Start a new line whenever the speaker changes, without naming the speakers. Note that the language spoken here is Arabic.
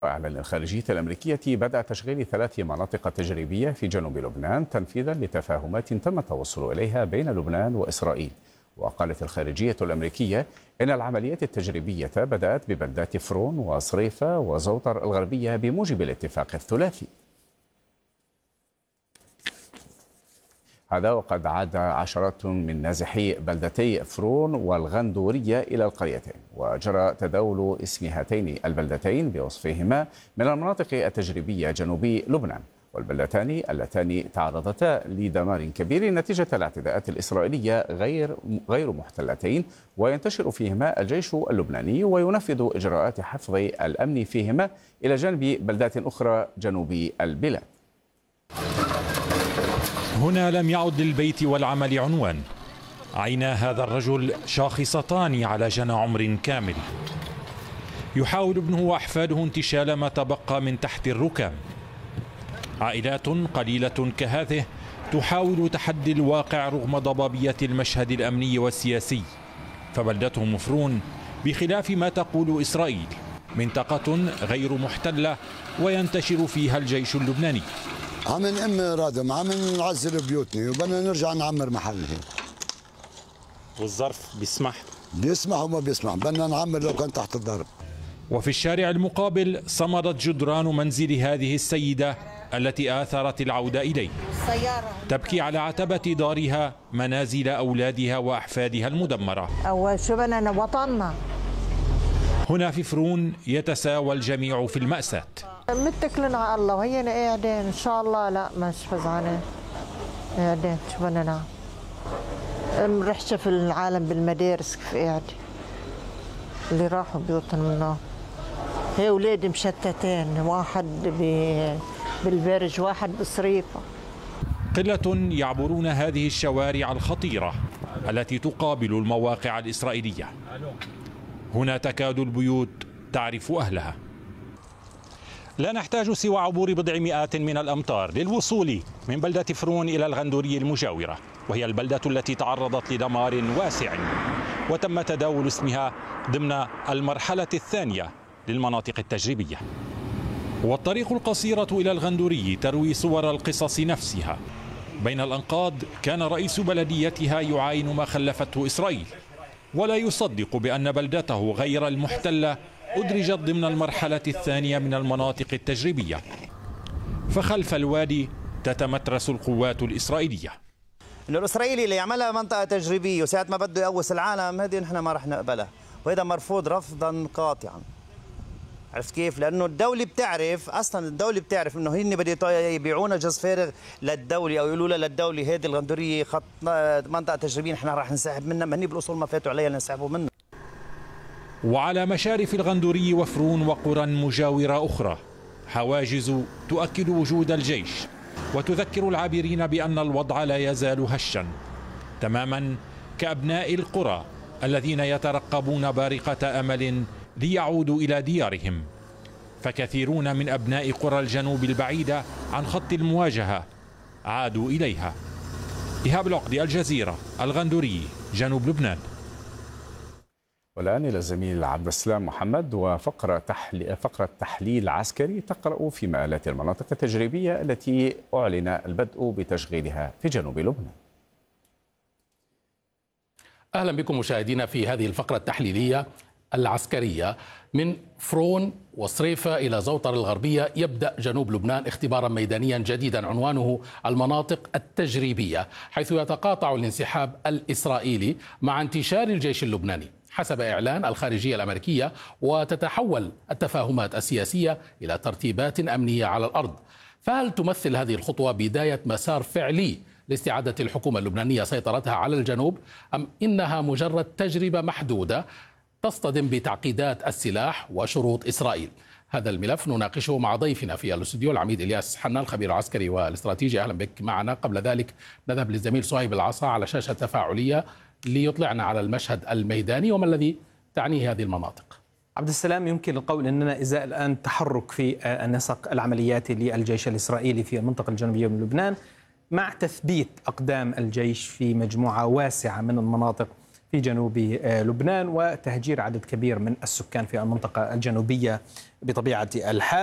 أعلن الخارجية الأمريكية بدء تشغيل 3 مناطق تجريبية في جنوب لبنان تنفيذا لتفاهمات تم التوصل إليها بين لبنان وإسرائيل. وقالت الخارجية الأمريكية إن العمليات التجريبية بدأت ببلدات فرون وصريفة وزوطر الغربية بموجب الاتفاق الثلاثي. هذا وقد عاد عشرات من نازحي بلدتي فرون والغندورية إلى القريتين، وجرى تداول اسم هاتين البلدتين بوصفهما من المناطق التجريبية جنوبي لبنان، والبلدتان اللتان تعرضتا لدمار كبير نتيجة الاعتداءات الإسرائيلية غير محتلتين، وينتشر فيهما الجيش اللبناني وينفذ إجراءات حفظ الأمن فيهما إلى جانب بلدات أخرى جنوب البلاد.
هنا لم يعد للبيت والعمل عنوان. عينا هذا الرجل شاخصتان على جنى عمر كامل. يحاول ابنه وأحفاده انتشال ما تبقى من تحت الركام. عائلات قليلة كهذه تحاول تحدي الواقع رغم ضبابية المشهد الأمني والسياسي. فبلدتهم فرون بخلاف ما تقول إسرائيل منطقة غير محتلة وينتشر فيها الجيش اللبناني.
عم نأم رادم، عم نعزل بيوتنا وبدنا نرجع نعمر محلنا.
والظرف
بيسمح وما بيسمح، بدنا نعمر لو كان تحت الضرب.
وفي الشارع المقابل صمدت جدران منزل هذه السيدة التي آثرت العودة إليه، تبكي على عتبة دارها منازل أولادها وأحفادها المدمرة.
أول شو بدنا وطننا.
هنا في فرون يتساوى الجميع في المأساة.
متكلين على الله وهينا قاعدين ان شاء الله. لا مش فزعانين، قاعدين شو بدنا نعمل. مرحشة في العالم بالمدارس كيف قاعد اللي راحوا بيوتهم منه. هي اولادي مشتتين، واحد بالبرج واحد بصريفة.
قلة يعبرون هذه الشوارع الخطيرة التي تقابل المواقع الإسرائيلية. هنا تكاد البيوت تعرف أهلها. لا نحتاج سوى عبور بضع مئات من الأمتار للوصول من بلدة فرون إلى الغندورية المجاورة، وهي البلدة التي تعرضت لدمار واسع وتم تداول اسمها ضمن المرحلة الثانية للمناطق التجريبية. والطريق القصيرة إلى الغندورية تروي صور القصص نفسها. بين الأنقاض كان رئيس بلديتها يعاين ما خلفته إسرائيل، ولا يصدق بأن بلدته غير المحتلة أدرجت ضمن المرحلة الثانية من المناطق التجريبية. فخلف الوادي تتمترس القوات الإسرائيلية.
إنه الإسرائيلي اللي يعملها منطقة تجريبية وساعة ما بده يقوس العالم، هذه نحن ما رح نقبلها، وهذا مرفوض رفضا قاطعا. عرفت كيف؟ لأنه الدولة بتعرف، أصلا الدولة بتعرف إنه هن بده يبيعونا جز فارغ للدولة، أو يقولوا لها للدولة هذه الغندورية خط منطقة تجريبية نحن رح نسحب منها، ما هن بالأصول ما فاتوا عليها لنسحبوا منها.
وعلى مشارف الغندوري وفرون وقرى مجاورة أخرى حواجز تؤكد وجود الجيش وتذكر العابرين بأن الوضع لا يزال هشا، تماما كأبناء القرى الذين يترقبون بارقة أمل ليعودوا إلى ديارهم. فكثيرون من أبناء قرى الجنوب البعيدة عن خط المواجهة عادوا إليها. إيهاب العقدي، الجزيرة، الغندوري، جنوب لبنان.
والآن إلى الزميل عبد السلام محمد وفقرة تحليل عسكري تقرأ في مآلات المناطق التجريبية التي أعلن البدء بتشغيلها في جنوب لبنان.
أهلا بكم مشاهدينا في هذه الفقرة التحليلية العسكرية. من فرون وصريفة إلى زوطر الغربية يبدأ جنوب لبنان اختبارا ميدانيا جديدا عنوانه المناطق التجريبية، حيث يتقاطع الانسحاب الإسرائيلي مع انتشار الجيش اللبناني حسب إعلان الخارجية الأمريكية، وتتحول التفاهمات السياسية إلى ترتيبات أمنية على الأرض. فهل تمثل هذه الخطوة بداية مسار فعلي لاستعادة الحكومة اللبنانية سيطرتها على الجنوب، أم إنها مجرد تجربة محدودة تصطدم بتعقيدات السلاح وشروط إسرائيل؟ هذا الملف نناقشه مع ضيفنا في الاستوديو العميد إلياس حنان، الخبير العسكري والاستراتيجي. أهلا بك معنا. قبل ذلك نذهب للزميل صهيب العصا على شاشة تفاعلية ليطلعنا على المشهد الميداني وما الذي تعنيه هذه المناطق.
عبد السلام، يمكن القول أننا إزاء الآن تحرك في نسق العمليات للجيش الإسرائيلي في المنطقة الجنوبية من لبنان، مع تثبيت أقدام الجيش في مجموعة واسعة من المناطق في جنوب لبنان وتهجير عدد كبير من السكان في المنطقة الجنوبية بطبيعة الحال.